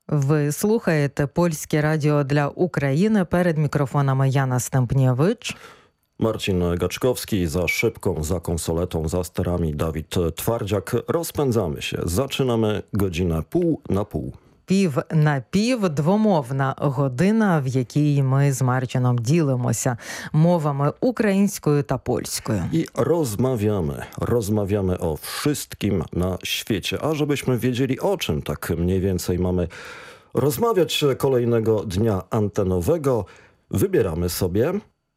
Ви слухаєте Польське радіо для України. Перед мікрофонами Jana Stępniewicz. Marcin Gaczkowski, za szybką, za konsoletą, za sterami Dawid Twardziak. Rozpędzamy się. Zaczynamy godzinę pół na pół. Пів на пів – двомовна година, в якій ми з Марчином ділимося мовами українською та польською. I rozmawiamy o wszystkim na świecie. A żebyśmy wiedzieli, o czym tak mniej więcej mamy rozmawiać kolejnego dnia antenowego, wybieramy sobie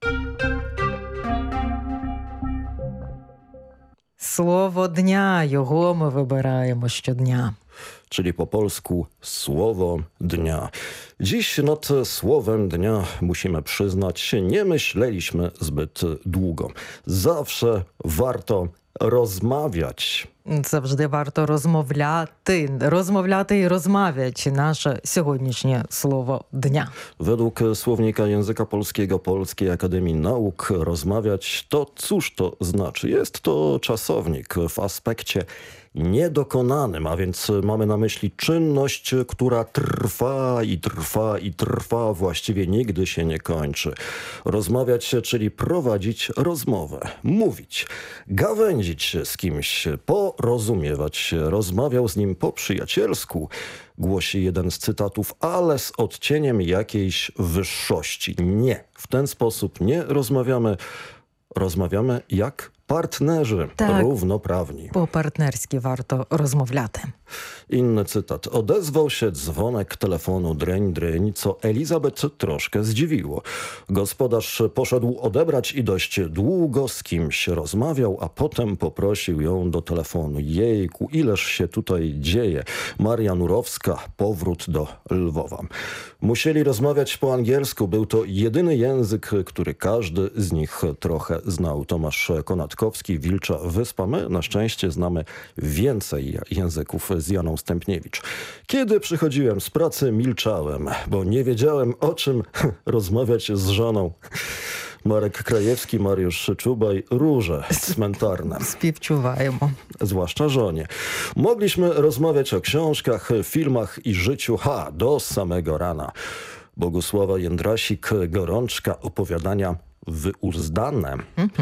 Слово дня, його ми вибираємо щодня. Czyli po polsku słowo dnia. Dziś nad słowem dnia, musimy przyznać, nie myśleliśmy zbyt długo. Zawsze warto rozmawiać. Завжди варто розмовляти і розмовляти наше сьогоднішнє слово дня. Według słownika języka polskiego Polskiej Akademii Nauk rozmawiać to cóż to znaczy? Jest to czasownik w aspekcie niedokonanym, a więc mamy na myśli czynność, która trwa i trwa i trwa, właściwie nigdy się nie kończy. Rozmawiać, czyli prowadzić rozmowę, mówić, gawędzić się z kimś, porozumiewać się. Rozmawiał z nim po przyjacielsku, głosi jeden z cytatów, ale z odcieniem jakiejś wyższości. Nie, w ten sposób nie rozmawiamy. Rozmawiamy jak partnerzy, równoprawni. По-партнерськи варто розмовляти. Inny cytat. Odezwał się dzwonek telefonu dreń, dreń, co Elizabeth troszkę zdziwiło. Gospodarz poszedł odebrać i dość długo z kimś rozmawiał, a potem poprosił ją do telefonu. Jejku, ileż się tutaj dzieje. Maria Nurowska, powrót do Lwowa. Musieli rozmawiać po angielsku. Był to jedyny język, który każdy z nich trochę znał. Tomasz Konatkowski, Wilcza Wyspa. My na szczęście znamy więcej języków z Janą Stępniewicz. Kiedy przychodziłem z pracy, milczałem, bo nie wiedziałem, o czym rozmawiać z żoną. Marek Krajewski, Mariusz Czubaj, róże cmentarne. Співчуваємо. Zwłaszcza żonie. Mogliśmy rozmawiać o książkach, filmach i życiu, do samego rana. Bogusława Jędrasik, gorączka, opowiadania wyuzdane.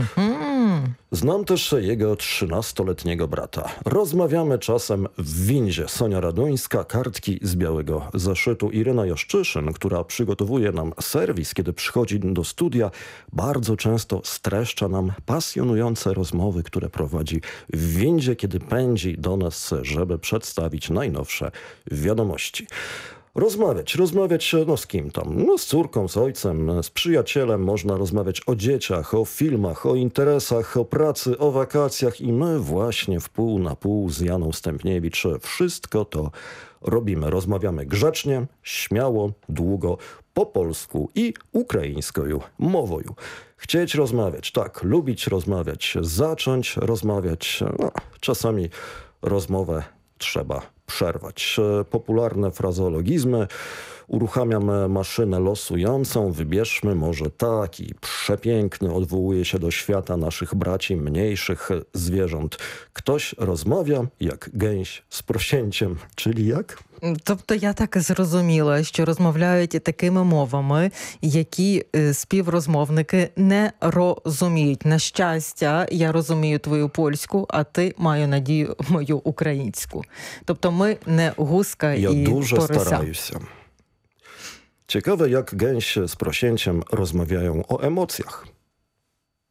Znam też jego 13-letniego brata. Rozmawiamy czasem w windzie. Sonia Raduńska, kartki z białego zeszytu. Iryna Joszczyszyn, która przygotowuje nam serwis, kiedy przychodzi do studia, bardzo często streszcza nam pasjonujące rozmowy, które prowadzi w windzie, kiedy pędzi do nas, żeby przedstawić najnowsze wiadomości. Rozmawiać, z kim tam? Z córką, z ojcem, z przyjacielem. Można rozmawiać o dzieciach, o filmach, o interesach, o pracy, o wakacjach i my właśnie w pół na pół z Janą Stępniewicz wszystko to robimy. Rozmawiamy grzecznie, śmiało, długo, po polsku i ukraińskoju mowoju. Chcieć rozmawiać, tak, lubić rozmawiać, zacząć rozmawiać. Czasami rozmowę trzeba przerwać. Popularne frazeologizmy. Uruchamiam maszynę losującą. Wybierzmy może taki przepiękny, odwołuje się do świata naszych braci mniejszych zwierząt. Ktoś rozmawia jak gęś z prosięciem, czyli jak? Тобто я так і зрозуміла, що розмовляють такими мовами, які співрозмовники не розуміють. На щастя, я розумію твою польську, а ти, маю надію, мою українську. Тобто ми не гуска і Я дуже порося. стараюся. Ciekawe, jak gęś z prosięciem rozmawiają o emocjach.